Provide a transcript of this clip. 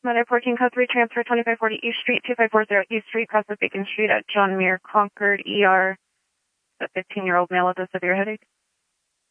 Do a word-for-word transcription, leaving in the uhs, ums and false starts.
Mother fourteen code three, transfer twenty-five forty East Street, two five four zero East Street, cross of Bacon Street at John Muir, Concord, E R. A fifteen-year-old male with a severe headache.